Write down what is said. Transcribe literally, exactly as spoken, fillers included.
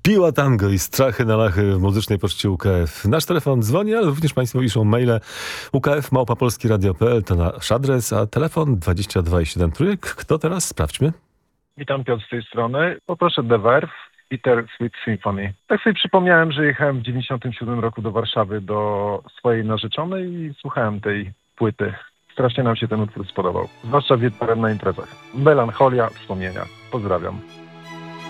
Piła tango i strachy na lachy w muzycznej poczcie U K F. Nasz telefon dzwoni, ale również Państwo piszą maile. U K F małpa polski radio kropka p l to nasz adres, a telefon dwadzieścia dwa i siedem trójek. Kto teraz? Sprawdźmy. Witam, Piotr z tej strony. Poproszę The Verve, Peter Sweet Symphony. Tak sobie przypomniałem, że jechałem w dziewięćdziesiątym siódmym roku do Warszawy do swojej narzeczonej i słuchałem tej płyty. Strasznie nam się ten utwór spodobał. Zwłaszcza wieczorem na imprezach. Melancholia, wspomnienia. Pozdrawiam.